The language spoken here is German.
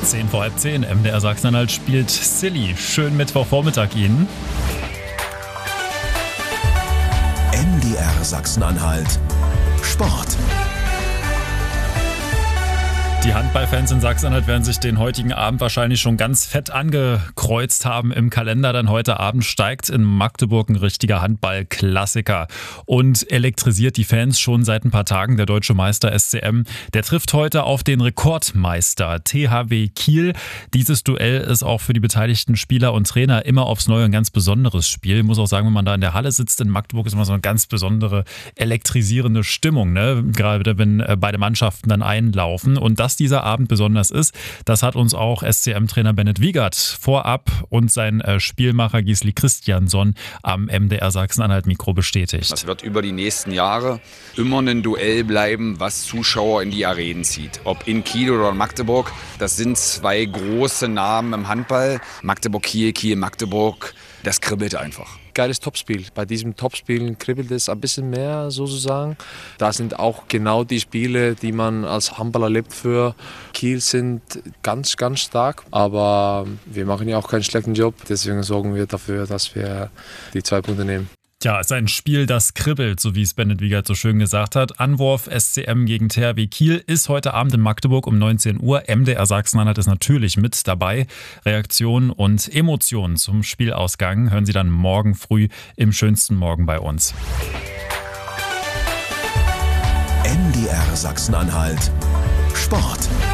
10 vor halb 10, MDR Sachsen-Anhalt spielt Silly. Schönen Mittwochvormittag Ihnen. MDR Sachsen-Anhalt Sport. Die Handballfans in Sachsen-Anhalt werden sich den heutigen Abend wahrscheinlich schon ganz fett angekreuzt haben im Kalender, denn heute Abend steigt in Magdeburg ein richtiger Handball-Klassiker und elektrisiert die Fans schon seit ein paar Tagen. Der deutsche Meister SCM, der trifft heute auf den Rekordmeister THW Kiel. Dieses Duell ist auch für die beteiligten Spieler und Trainer immer aufs Neue ein ganz besonderes Spiel. Ich muss auch sagen, wenn man da in der Halle sitzt in Magdeburg, ist immer so eine ganz besondere elektrisierende Stimmung, ne? Gerade wenn beide Mannschaften dann einlaufen. Und dass dieser Abend besonders ist, das hat uns auch SCM-Trainer Bennett Wiegert vorab und sein Spielmacher Gisli Christiansson am MDR Sachsen-Anhalt-Mikro bestätigt. Das wird über die nächsten Jahre immer ein Duell bleiben, was Zuschauer in die Arenen zieht. Ob in Kiel oder in Magdeburg, das sind zwei große Namen im Handball. Magdeburg-Kiel, Kiel-Magdeburg, das kribbelt einfach. Geiles Topspiel. Bei diesem Topspiel kribbelt es ein bisschen mehr sozusagen. Da sind auch genau die Spiele, die man als Handballer lebt für Kiel, sind ganz, ganz stark. Aber wir machen ja auch keinen schlechten Job. Deswegen sorgen wir dafür, dass wir die 2 Punkte nehmen. Ja, es ist ein Spiel, das kribbelt, so wie es Bennett Wiegert so schön gesagt hat. Anwurf SCM gegen THW Kiel ist heute Abend in Magdeburg um 19 Uhr. MDR Sachsen-Anhalt ist natürlich mit dabei. Reaktionen und Emotionen zum Spielausgang hören Sie dann morgen früh im schönsten Morgen bei uns. MDR Sachsen-Anhalt Sport.